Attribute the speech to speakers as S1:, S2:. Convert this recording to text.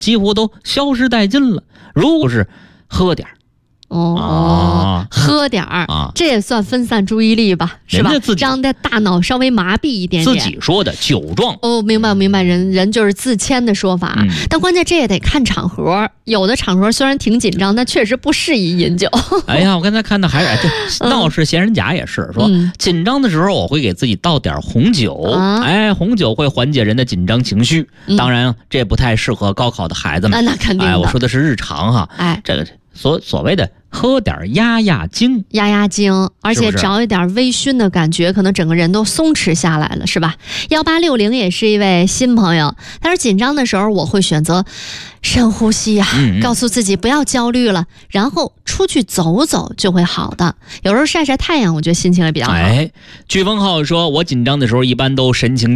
S1: 几乎都消失殆尽了。如果是喝点儿。
S2: 喝点儿这也算分散注意力吧，是吧？让的大脑稍微麻痹一点点。
S1: 自己说的酒壮。
S2: 明白，人就是自谦的说法。但关键这也得看场合，有的场合虽然挺紧张，但确实不适宜饮酒。
S1: 哎呀，我刚才看到还是闹市闲人甲也是说，紧张的时候我会给自己倒点红酒，红酒会缓解人的紧张情绪。当然，这不太适合高考的孩子们。
S2: 那肯定的。
S1: 我说的是日常哈。这个所谓的喝点压惊，而且找一点微醺的感觉，可能整个人都松弛下来了，是吧？1860也是一位新朋友，他说紧张的时候我会选择深呼吸呀，告诉自己不要焦虑了，然后出去走走就会好的。有时候晒晒太阳，我觉得心情也比较好。飓风号说，我紧张的时候一般都神情